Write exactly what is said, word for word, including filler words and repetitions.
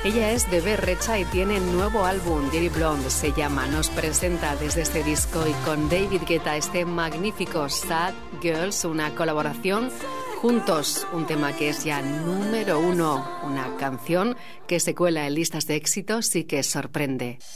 Ella es de Berrecha y tiene nuevo álbum, Jerry Blonde se llama. Nos presenta desde este disco y con David Guetta este magnífico Sad Girls, una colaboración juntos, un tema que es ya número uno, una canción que se cuela en listas de éxitos y que sorprende.